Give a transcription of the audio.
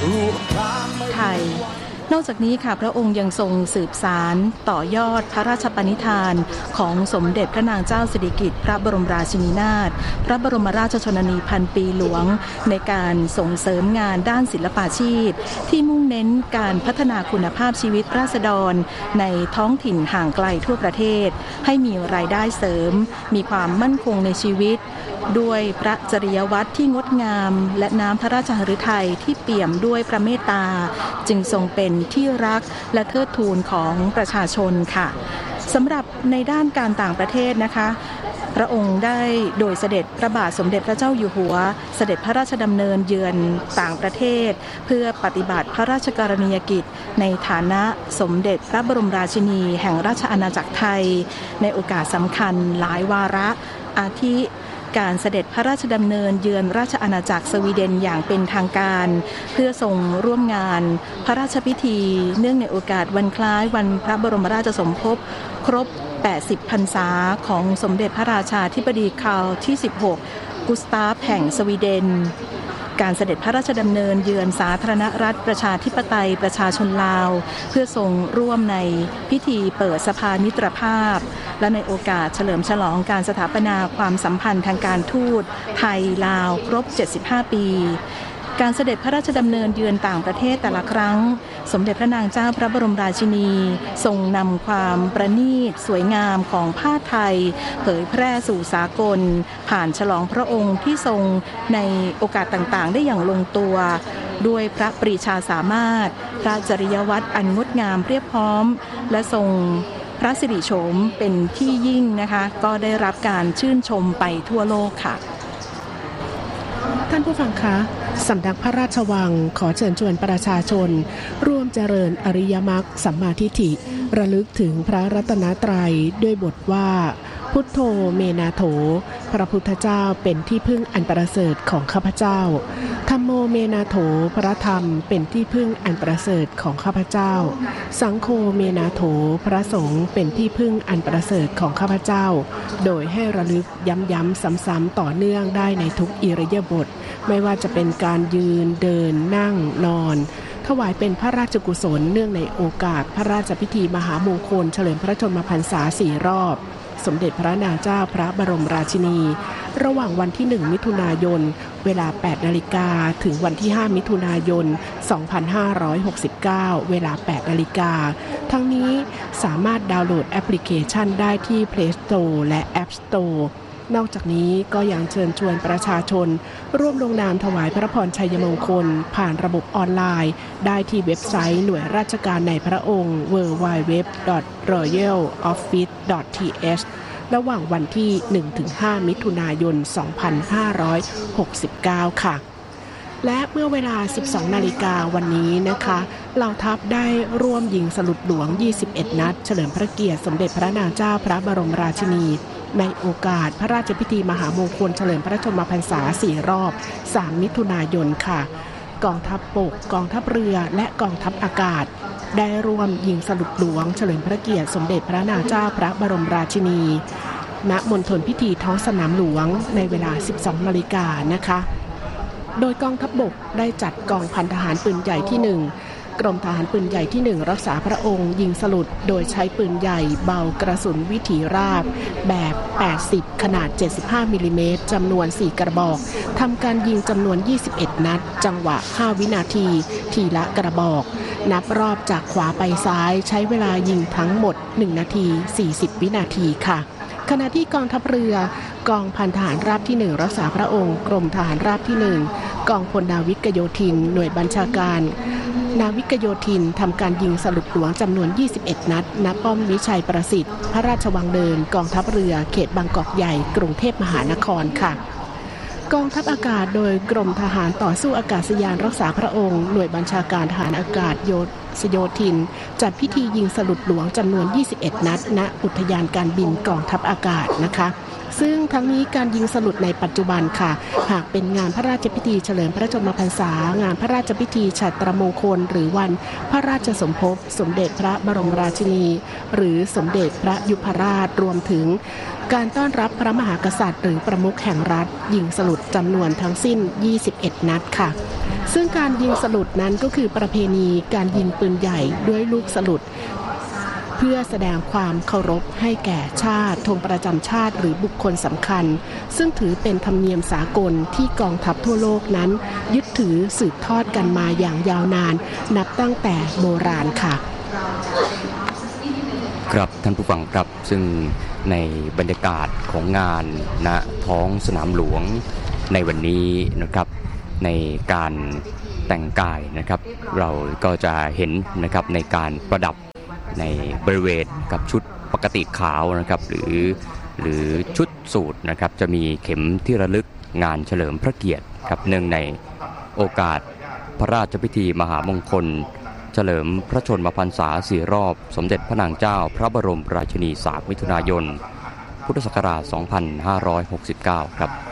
ไทยนอกจากนี้ค่ะพระองค์ยังทรงสืบสารต่อยอดพระราชปณิธานของสมเด็จพระนางเจ้าสิริกิติ์พระบรมราชินีนาถพระบรมราชชนนีพันปีหลวงในการส่งเสริมงานด้านศิลปาชีพที่มุ่งเน้นการพัฒนาคุณภาพชีวิตราษฎรในท้องถิ่นห่างไกลทั่วประเทศให้มีรายได้เสริมมีความมั่นคงในชีวิตด้วยพระจริยวัตรที่งดงามและน้ำพระราชหฤทัยที่เปี่ยมด้วยพระเมตตาจึงทรงเป็นที่รักและเทิดทูนของประชาชนค่ะสำหรับในด้านการต่างประเทศนะคะพระองค์ได้โดยเสด็จพระบาทสมเด็จพระเจ้าอยู่หัวเสด็จพระราชดำเนินเยือนต่างประเทศเพื่อปฏิบัติพระราชกรณียกิจในฐานะสมเด็จพระบรมราชินีแห่งราชอาณาจักรไทยในโอกาสสำคัญหลายวาระอาทิการเสด็จพระราชดำเนินเยือนราชอาณาจักรสวีเดนอย่างเป็นทางการเพื่อทรงร่วมงานพระราชพิธีเนื่องในโอกาสวันคล้ายวันพระบรมราชสมภพครบ80 พรรษาของสมเด็จพระราชาธิบดีคาร์ลที่ 16 กุสตาฟแห่งสวีเดนการเสด็จพระราชดำเนินเยือนสาธารณรัฐประชาธิปไตยประชาชนลาวเพื่อทรงร่วมในพิธีเปิดสภามิตรภาพและในโอกาสเฉลิมฉลองการสถาปนาความสัมพันธ์ทางการทูตไทยลาวครบ75 ปีการเสด็จพระราชดำเนินเยือนต่างประเทศแต่ละครั้งสมเด็จพระนางเจ้าพระบรมราชินีทรงนำความประณีตสวยงามของผ้าไทยเผยแพร่สู่สากลผ่านฉลองพระองค์ที่ทรงในโอกาสต่างๆได้อย่างลงตัวด้วยพระปรีชาสามารถพระจริยวัตรอันงดงามเรียบพร้อมและทรงพระสิริโฉมเป็นที่ยิ่งนะคะก็ได้รับการชื่นชมไปทั่วโลกค่ะท่านผู้ฟังคะสำนักพระราชวังขอเชิญชวนประชาชนร่วมเจริญอริยมรรคสัมมาทิฏฐิระลึกถึงพระรัตนตรัยด้วยบทว่าพุทโธเมนาโถพระพุทธเจ้าเป็นที่พึ่งอันประเสริฐของข้าพเจ้าธัมโมเมนาโถพระธรรมเป็นที่พึ่งอันประเสริฐของข้าพเจ้าสังโฆเมนาโถพระสงฆ์เป็นที่พึ่งอันประเสริฐของข้าพเจ้าโดยให้ระลึกย้ำๆซ้ำๆต่อเนื่องได้ในทุกอิริยาบถไม่ว่าจะเป็นการยืนเดินนั่งนอนถวายเป็นพระราชกุศลเนื่องในโอกาสพระราชพิธีมหามงคลเฉลิมพระชนมพรรษา4 รอบสมเด็จพระนางเจ้าพระบรมราชินีระหว่างวันที่1 มิถุนายนเวลา 8 นาฬิกาถึงวันที่5 มิถุนายน 2569 เวลา 8 นาฬิกาทั้งนี้สามารถดาวน์โหลดแอปพลิเคชันได้ที่ Play Store และ App Storeนอกจากนี้ก็ยังเชิญชวนประชาชนร่วมลงนามถวายพระพรชัยมงคลผ่านระบบออนไลน์ได้ที่เว็บไซต์หน่วยราชการในพระองค์ www.royaloffice.th ระหว่างวันที่ 1-5 มิถุนายน 2569 ค่ะและเมื่อเวลา 12 นาฬิกาวันนี้นะคะเหล่าทัพได้ร่วมยิงสลุดหลวง 21 นัดเฉลิมพระเกียรติสมเด็จพระนางเจ้าพระบรมราชินีในโอกาสพระราชพิธีมหามงคลเฉลิมพระชนมพรรษา4 รอบ 3 มิถุนายนค่ะกองทัพบกกองทัพเรือและกองทัพอากาศได้ร่วมยิงสลุดหลวงเฉลิมพระเกียรติสมเด็จพระนางเจ้าพระบรมราชินีณมณฑลพิธีท้องสนามหลวงในเวลา 12 นาฬิกานะคะโดยกองทัพบกได้จัดกองพันทหารปืนใหญ่ที่ 1กรมทหารปืนใหญ่ที่ 1รักษาพระองค์ยิงสลุดโดยใช้ปืนใหญ่เบากระสุนวิถีราบแบบ80ขนาด75มิลลิเมตรจำนวน4 กระบอกทำการยิงจำนวน21 นัดจังหวะ5 วินาทีทีละกระบอกนับรอบจากขวาไปซ้ายใช้เวลายิงทั้งหมด1 นาที40 วินาทีค่ะขณะที่กองทัพเรือกองพันทหารราบที่ 1รักษาพระองค์กรมทหารราบที่ 1กองพลนาวิกโยธินหน่วยบัญชาการนาวิกโยธินทำการยิงสลุดหลวงจำนวน21 นัดณป้อมวิชัยประสิทธิ์พระราชวังเดิมกองทัพเรือเขตบางกอกใหญ่กรุงเทพมหานครค่ะกองทัพอากาศโดยกรมทหารต่อสู้อากาศยานรักษาพระองค์หน่วยบัญชาการทหารอากาศโยธินจัดพิธียิงสลุดหลวงจำนวน21 นัดณอุทยานการบินกองทัพอากาศนะคะซึ่งทั้งนี้การยิงสลุดในปัจจุบันค่ะหากเป็นงานพระราชพิธีเฉลิมพระชนมพรรษางานพระราชพิธีฉัตรมงคลหรือวันพระราชสมภพสมเด็จพระบรมราชินีหรือสมเด็จพระยุพราชรวมถึงการต้อนรับพระมหากษัตริย์หรือประมุขแห่งรัฐยิงสลุดจำนวนทั้งสิ้น21 นัดค่ะซึ่งการยิงสลุดนั้นก็คือประเพณีการยิงปืนใหญ่ด้วยลูกสลุดเพื่อแสดงความเคารพให้แก่ชาติธงประจำชาติหรือบุคคลสำคัญซึ่งถือเป็นธรรมเนียมสากลที่กองทัพทั่วโลกนั้นยึดถือสืบทอดกันมาอย่างยาวนานนับตั้งแต่โบราณค่ะครับท่านผู้ฟังครับซึ่งในบรรยากาศของงานณท้องสนามหลวงในวันนี้นะครับในการแต่งกายนะครับเราก็จะเห็นนะครับในการประดับในบริเวณกับชุดปกติขาวนะครับหรือชุดสูทนะครับจะมีเข็มที่ระลึกงานเฉลิมพระเกียรติครับเนื่องในโอกาสพระราชพิธีมหามงคลเฉลิมพระชนมพรรษา4 รอบสมเด็จพระนางเจ้าพระบรมราชินี3 มิถุนายน พุทธศักราช 2569 ครับ